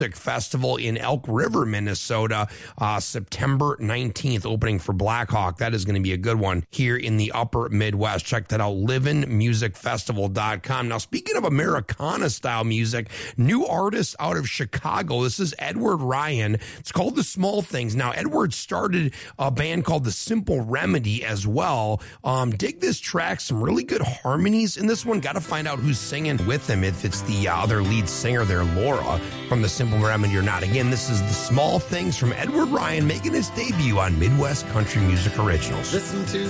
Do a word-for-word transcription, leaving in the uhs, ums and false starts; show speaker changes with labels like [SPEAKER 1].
[SPEAKER 1] Festival in Elk River, Minnesota, uh, September nineteenth, opening for Blackhawk. That is going to be a good one here in the upper Midwest. Check that out, livin music festival dot com. Now, speaking of Americana-style music, new artist out of Chicago. This is Edward Ryan. It's called The Small Things. Now, Edward started a band called The Simple Remedy as well. Um, dig this track, some really good harmonies in this one. Got to find out who's singing with him, if it's the uh, other lead singer there, Laura, from The Simple Remedy or not. Again, this is The Small Things from Edward Ryan, making his debut on Midwest Country Music Originals.
[SPEAKER 2] Listen to